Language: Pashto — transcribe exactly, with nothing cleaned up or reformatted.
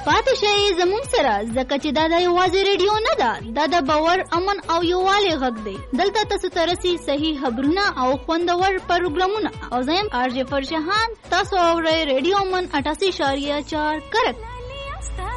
پاتې شئ زموږ سره ځکه چې دا د یوازې ریډیو نه ده، دا د باور، امن او یووالي غږ دی. دلته تاسو ته رسي صحیح خبرونه او خوندور پروګرامونه. او زه یم آر جې فرشهان، تاسو اورئ ریډیو من اٹھاسی اشاریه چار کرک.